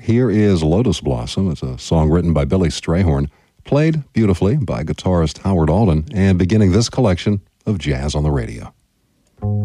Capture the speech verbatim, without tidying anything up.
Here is Lotus Blossom. It's a song written by Billy Strayhorn, played beautifully by guitarist Howard Alden, and beginning this collection of Jazz on the Radio.